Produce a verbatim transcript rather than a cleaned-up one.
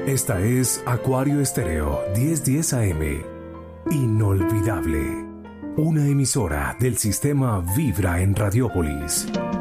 Esta es Acuario Estéreo diez diez A M. Inolvidable. Una emisora del sistema Vibra en Radiópolis.